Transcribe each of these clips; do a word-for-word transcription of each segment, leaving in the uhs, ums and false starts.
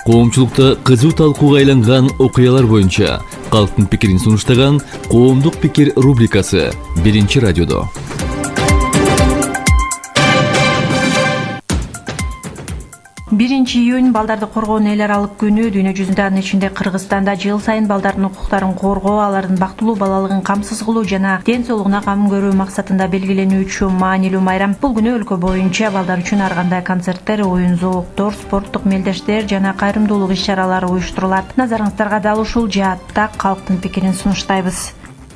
коомчулукта кызуу талкууга айланган окуялар боюнча калктын пикирин сунуштаган коомдук пикир рубрикасы биринчи радиодо. биринчи июнь балдарды коргоонун эл аралык күнү. Дүйнө жүзүндө анын ичинде Кыргызстанда жыл сайын балдардын укуктарын коргоо, алардын бактылуу балалыгын камсыз кылуу жана ден соолугуна кам көрүү максатында белгиленүүчү маанилүү майрам. Бул күнү өлкө боюнча балдар үчүн ар кандай концерттер, оюн зоолуктор, спорттук мелдештер жана кайрымдуулук иш-чаралары уюштурулат. Назарыңыздарга дал ушул жаатта калктын пикирин сунуштайбыз.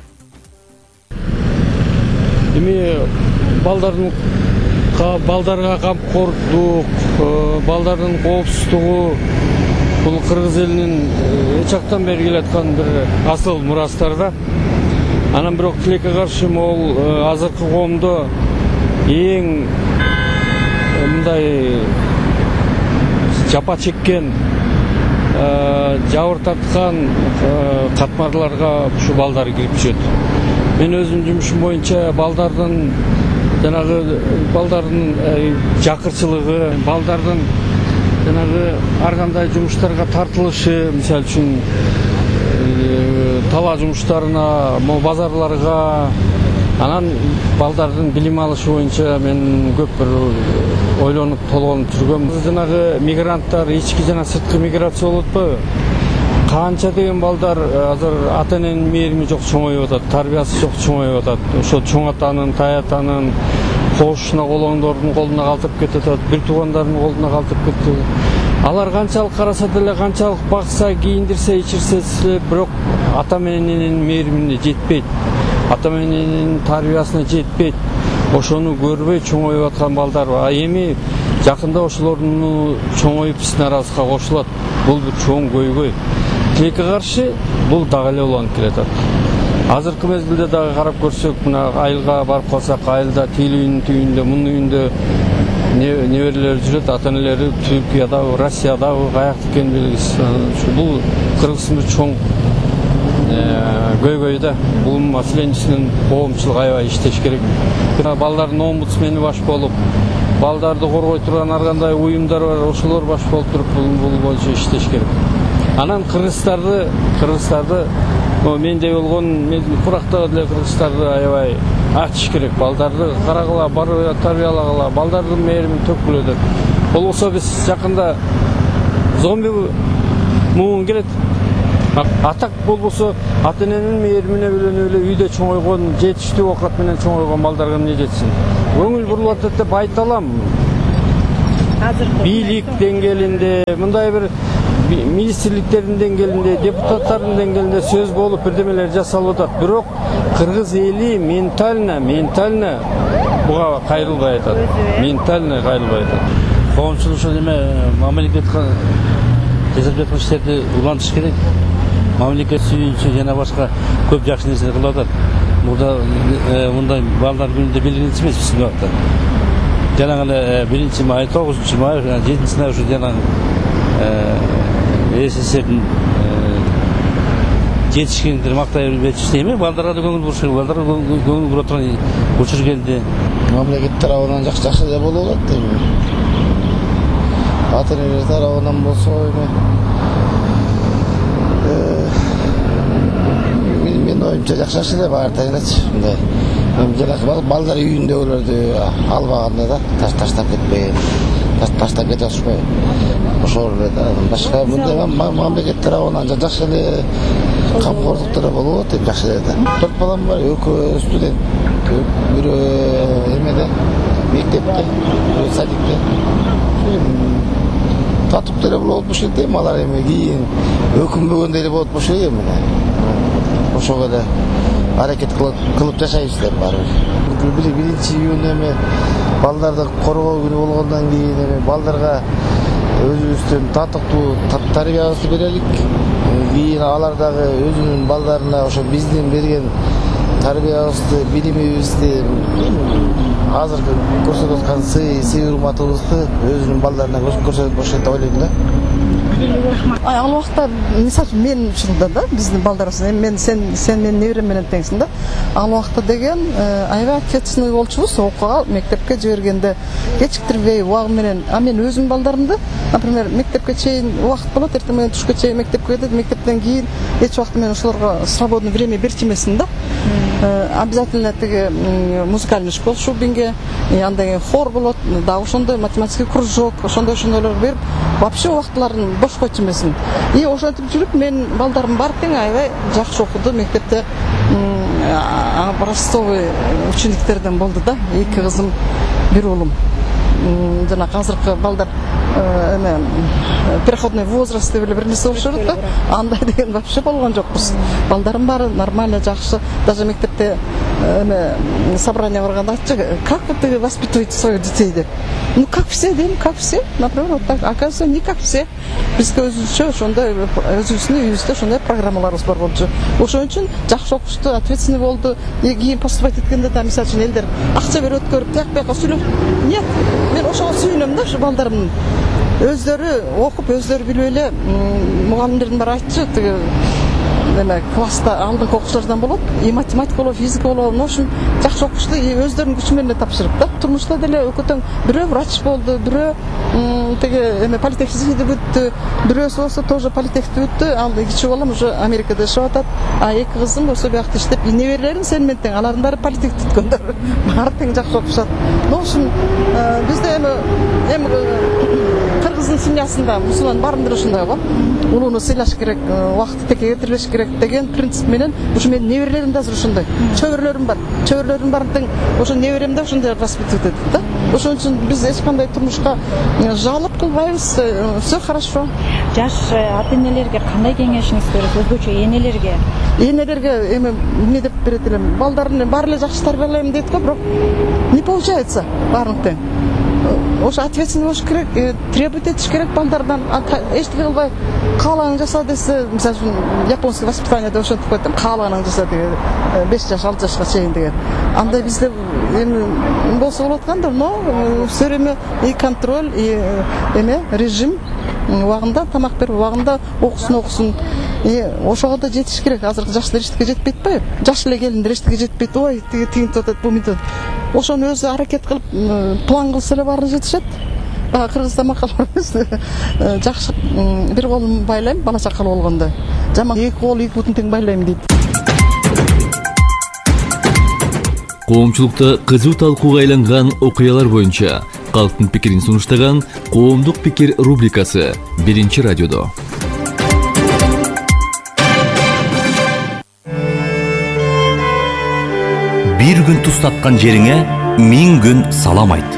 Эми балдардын балдарга камкордук, балдардын коопсуздугу бул кыргыз элинин эч жактан бери келаткан бир асыл мурастар да. Анан бирок тилекке каршы могул азыркы коомдо эң мындай жапа чеккен, жабыр тарткан катмарларга ушу балдар кирип түшөт. Мен өзүм жумушум боюнча балдардын жанагы балдардын жакырчылыгы, балдардын жанагы ар кандай жумуштарга тартылышы, мисалы үчүн талаа жумуштарына, базарларга, анан балдардын билим алышы боюнча мен көп бир ойлонуп толгонуп жүргөм. Жанагы мигранттар, ички жана сырткы миграция болуп атпайбы? Канча деген балдар азыр ата эненин мээрими жок чоңоюп атат, тарбиясы жок чоңоюп атат. Ошо чоң атанын, тай атанын кошуна колоңдордун колуна калтырып кетип атат, бир туугандарынын колуна калтырып кетип. Алар канчалык караса деле, канчалык бакса, кийиндирсе, ичирсе, бирок ата эненин мээримине жетпейт. Ата эненин тарбиясына жетпейт. Ошону көрбөй чоңоюп аткан балдар бар. А эми жакында ошолордун чоңоюп биздин арабызга кошулат. Бул бир чоң көйгөй. Тилекке каршы бул дагы эле уланып келатат. Азыркы мезгилде дагы карап көрсөк, мына айылга барып калсак, айылда тилүүнүн түйүндө, мунун үйүндө неберелер жүрөт, ата энелери Түркиядабы, Россиядабы, каякта экени белгисиз. Бул Кыргыздын бир чоң көйгөй да. Бул маселенин коомчулук аябай иштеш керек. Балдардын омбудсмени баш болуп, балдарды коргой турган ар кандай уюмдар бар, ошолор баш болуп туруп бул боюнча иштеш керек. Анан кыргыздарды, кыргыздарды мендей болгон, мен курактагы деле кыргыздарды аябай ачыш керек. Балдарды карагыла, барып тарбиялагыла, балдардын мээримин төккүлө деп. Болбосо биз жакында зомби муун келет. Атак болбосо ата эненин мээримине биленип эле үйдө чоңойгон, жетиштүү окат менен чоңойгон балдарга эмне жетсин? Көңүл бурулат деп айта алам. Бийлик деңгээлинде, мындай бир министрликтердин деңгээлинде, депутаттардын деңгээлинде сөз болуп бирдемелер жасалып атат. Бирок кыргыз эли ментально, ментально буга кайрылбай атат. Ментально кайрылбай атат. Коомчулук ошо неме мамлекетке жасап жаткан иштерди улантыш керек. Мамлекет сүйүүнчү жана башка көп жакшы нерселер кылып атат. Мурда мындай балдар күнүндө белгиленчү эмес биздин убакта. Жана эле биринчи май, тогузунчу май, жетинчи май ушу жана СССРдин жетишкендер мактай билбечү эми балдарга да көңүл буруш керек, балдарга көңүл бура турган учур келди. Мамлекет тарабынан жакшы эле болуп атат эми. Ата энелер тарабынан болсо эми мен оюмча жакшы эле баары элечи мындай. Жанагы балдар үйүндөгүлөрдү албаганда да таштап кетпей, таштап кете алышпай. Ошол эле да. Башка мындай мамлекет тарабынан жакшы эле камкордуктар болуп атат, жакшы эле да. Төрт балам бар, экөө студент, бирөө эмеде, мектепте, бирөө садикте. Татып деле болуп ошол эми алар эми кийин өкүнбөгөндөй эле болуп ошол эми. Ошого эле аракет кылып жашайбыз деп баары. биринчи июнь эми балдарды коргоо күнү болгондон кийин эми балдарга өзүбүздүн татыктуу тарбиябызды берелик. Кийин алар дагы өзүнүн балдарына ошо биздин берген тарбиябызды, билимибизди, азыркы көрсөтүп аткан сый, сый урматыбызды өзүнүн балдарына көрсөтүп ошентип ойлойм да. Ай, ал убакта мисалы үчүн мен учурда да биздин балдарыбыз эми мен сен сен менин неберем менен теңсиң да. Ал убакта деген аябай ответственный болчубуз, окууга мектепке жибергенде кечиктирбей убагы менен. А мен өзүмдүн балдарымды, например, мектепке чейин убакыт болот, эртең менен түшкө чейин мектепке кетет, мектептен кийин эч убакта мен ошолорго свободный время берчү эмесмин да. Обязательно тиги музыкальный школа Шубинге, андан кийин хор болот, да ошондой математический кружок, ошондой ошондойлор берип, вообще убактыларын бош койчу эмесмин. И ошентип жүрүп мен балдарым бар тең аябай жакшы окуду, мектепте образцовый учениктерден болду да. Эки кызым, бир уулум. Жана азыркы балдар эме переходной возраст деп эле бир нерсе болуш керек да. Андай деген вообще болгон жокпуз. Балдарым баары нормально, жакшы. Даже мектепте эме собрание барганда айтчы, как вы воспитываете своих детей деп. Ну как все, дейм, как все. Например, вот так. Оказывается, не как все. Бизге өзүнчө ошондой өзүбүздүн үйүбүздө ошондой программаларыбыз бар болчу. Ошон үчүн жакшы окушту, ответственный болду. Кийин поступать эткенде да мисалы үчүн элдер акча берип өткөрүп, тияк бияка сүйлөп. Нет, мен ошого сүйүнөм да, ушу балдарымдын. Өздөрү окуп, өздөрү билип эле мугалимдердин баары айтчы, тиги эме класста алдыңкы окуучулардан болот, и математика болот, физика болот, ошон жакшы окушту өздөрүнүн күчү менен тапшырып да. Турмушта деле өкөтөң бирөө врач болду, бирөө тиги эме политехникти бүттү, бирөөсү болсо тоже политехти бүттү. Ал кичи балам уже Америкада жашап атат, а эки кызым ошо биякта иштеп, неберелерим сен менен тең, алардын баары политехти бүткөндөр. Баары тең жакшы окушат. Но ошон бизде эми эми кыргыздын семьясында мусулман баарында ошондой го. Улууну сыйлаш керек, убакытты текке кетирбеш керек деген принцип менен ушу менин неберелерим да азыр ошондой. Чөбүрлөрүм бар. Чөбүрлөрүм бар тең ошо неберем да ошондой воспитывать этет да. Ошон үчүн биз эч кандай турмушка жалоп кылбайбыз, все хорошо. Жаш ата-энелерге кандай кеңешиңиз берет, өзгөчө энелерге? Энелерге эми эмне деп берет элем, балдарын баары эле жакшы тарбиялайм дейт го, бирок не получается баарын тең. Ошо ответственный болуш керек, требовать этиш керек балдардан. Эчтеке кылбай каалагың жаса десе, мисалы үчүн японский воспитаниеде ошентип коет, каалагың жаса деген беш жаш, алты жашка чейин деген. Андай бизде эми болсо болот экен, но все время и контроль, и эме режим убагында тамак берип, убагында окусун окусун. И ошого да жетиш керек. Азыркы жаштар эчтеке жетпейт го. Жаш эле келиндер эчтеке жетпейт. Ой, тиги тигинтип атат, бу мынтип. Ошону өзү аракет кылып, план кылса эле баарын жетишет. Бага кыргызда макал бар эмес. Жакшы бир колум байлайм, бала чакалуу болгондо. Жаман эки кол эки бутун тең байлайм дейт. Коомчулукта кызуу талкууга айланган окуялар боюнча калктын пикирин сунуштаган Коомдук пикир рубрикасы биринчи радиодо. Бир күн тустаткан жериңе миң күн салам айт.